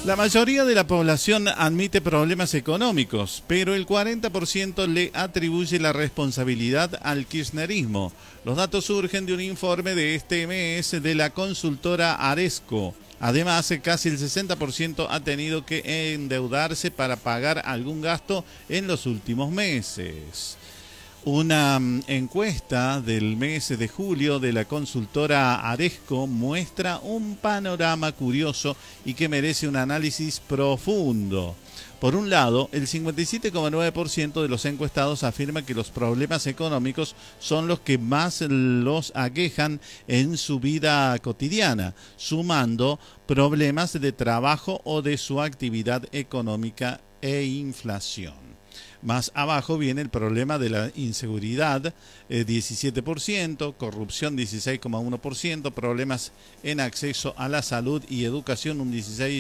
La mayoría de la población admite problemas económicos, pero el 40% le atribuye la responsabilidad al kirchnerismo. Los datos surgen de un informe de este mes de la consultora Aresco. Además, casi el 60% ha tenido que endeudarse para pagar algún gasto en los últimos meses. Una encuesta del mes de julio de la consultora Aresco muestra un panorama curioso y que merece un análisis profundo. Por un lado, el 57,9% de los encuestados afirma que los problemas económicos son los que más los aquejan en su vida cotidiana, sumando problemas de trabajo o de su actividad económica e inflación. Más abajo viene el problema de la inseguridad, 17%, corrupción 16,1%, problemas en acceso a la salud y educación un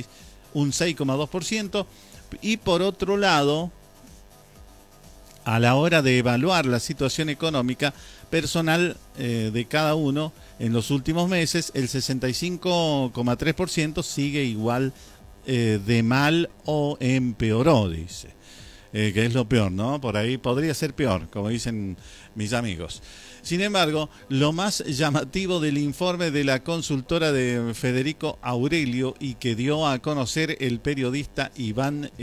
6,2%. Y por otro lado, a la hora de evaluar la situación económica personal de cada uno en los últimos meses, el 65,3% sigue igual de mal o empeoró, dice. Que es lo peor, ¿no? Por ahí podría ser peor, como dicen mis amigos. Sin embargo, lo más llamativo del informe de la consultora de Federico Aurelio y que dio a conocer el periodista Iván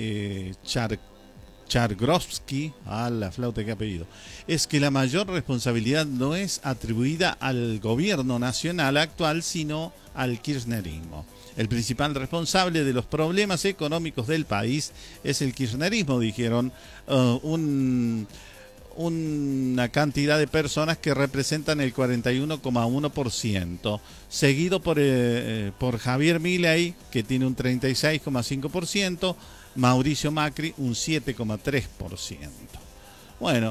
Chargrovsky, a la flauta que apellido, es que la mayor responsabilidad no es atribuida al gobierno nacional actual, sino al kirchnerismo. El principal responsable de los problemas económicos del país es el kirchnerismo, dijeron una cantidad de personas que representan el 41,1%, seguido por Javier Milei, que tiene un 36,5%, Mauricio Macri un 7,3%. Bueno,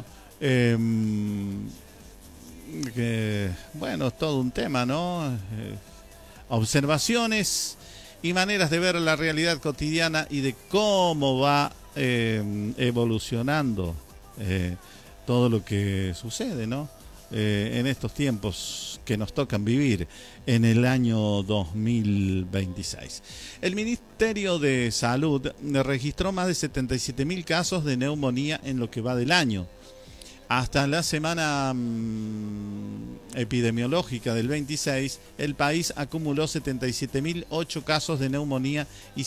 bueno, es todo un tema, ¿no? Observaciones y maneras de ver la realidad cotidiana y de cómo va evolucionando todo lo que sucede, ¿no? En estos tiempos que nos tocan vivir en el año 2026. El Ministerio de Salud registró más de 77.000 casos de neumonía en lo que va del año. Hasta la semana epidemiológica del 26, el país acumuló 77.008 casos de neumonía y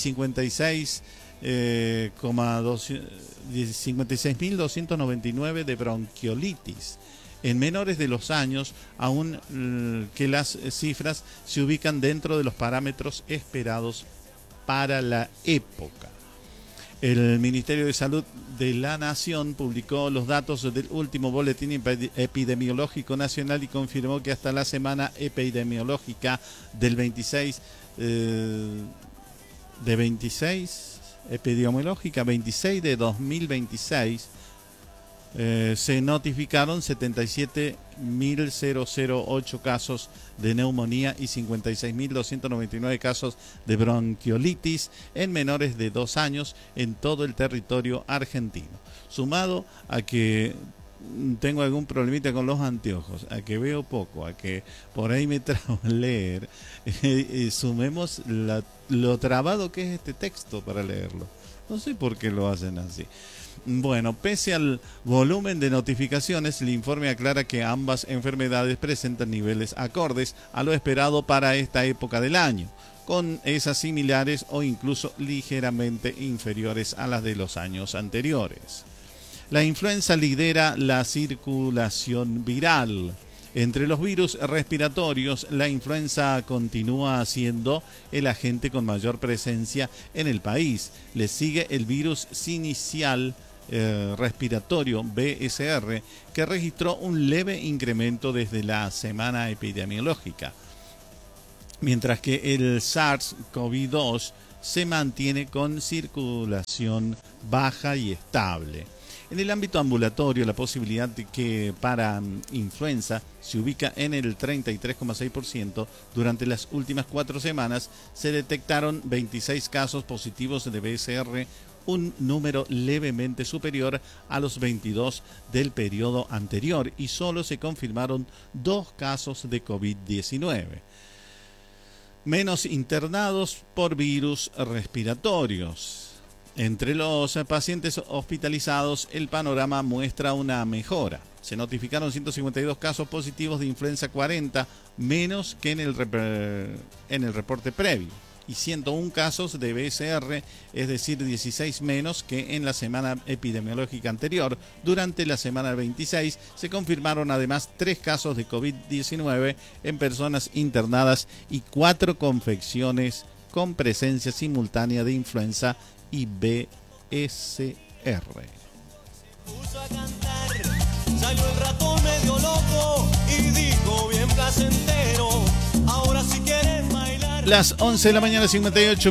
56.299 de bronquiolitis. En menores de los años, aún que las cifras se ubican dentro de los parámetros esperados para la época. El Ministerio de Salud de la Nación publicó los datos del último boletín epidemiológico nacional y confirmó que hasta la semana epidemiológica del 26 de 2026 se notificaron 77.008 casos de neumonía y 56.299 casos de bronquiolitis en menores de 2 años en todo el territorio argentino. Sumado a que tengo algún problemita con los anteojos, a que veo poco, a que por ahí me trabo leer, sumemos lo trabado que es este texto para leerlo. No sé por qué lo hacen así. Bueno, pese al volumen de notificaciones, el informe aclara que ambas enfermedades presentan niveles acordes a lo esperado para esta época del año, con esas similares o incluso ligeramente inferiores a las de los años anteriores. La influenza lidera la circulación viral. Entre los virus respiratorios, la influenza continúa siendo el agente con mayor presencia en el país. Le sigue el virus sincicial respiratorio BSR, que registró un leve incremento desde la semana epidemiológica, mientras que el SARS-CoV-2 se mantiene con circulación baja y estable. En el ámbito ambulatorio, la posibilidad de que para influenza se ubica en el 33,6%. Durante las últimas 4 semanas se detectaron 26 casos positivos de BSR, un número levemente superior a los 22 del periodo anterior, y solo se confirmaron 2 casos de COVID-19. Menos internados por virus respiratorios. Entre los pacientes hospitalizados, el panorama muestra una mejora. Se notificaron 152 casos positivos de influenza 40, menos que en el reporte previo, y 101 casos de BSR, es decir, 16 menos que en la semana epidemiológica anterior. Durante la semana 26 se confirmaron además 3 casos de COVID-19 en personas internadas y 4 confecciones con presencia simultánea de influenza y BSR. Salió el ratón medio loco y dijo bien placentero, ahora si quieres bailar. Las 11 de la mañana, 58